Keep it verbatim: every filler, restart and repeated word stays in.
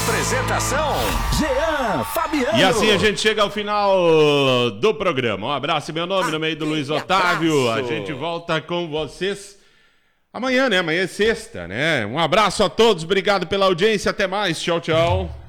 Apresentação, Jean Fabiano. E assim a gente chega ao final do programa. Um abraço, meu nome, no meio do Luiz Otávio. A gente volta com vocês amanhã, né? Amanhã é sexta, né? Um abraço a todos, obrigado pela audiência, até mais, tchau, tchau.